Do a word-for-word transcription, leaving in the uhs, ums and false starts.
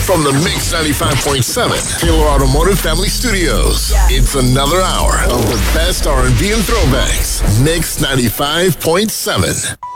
From the Mix ninety-five point seven Taylor Automotive Family Studios, it's another hour of the best R and B and throwbacks. Mix ninety-five point seven.